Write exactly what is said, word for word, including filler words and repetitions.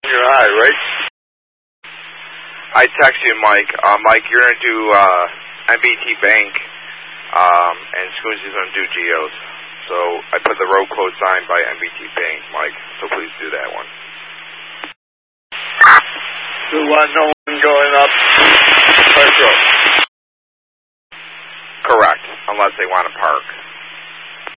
You're high, right? I text you, Mike. Uh, Mike, you're going to do uh, M B T Bank, um, and Scoonsy's going to do Geos. So I put the road closed sign by M B T Bank, Mike. So please do that one. So uh, no one going up Park Road? Correct, unless they want to park.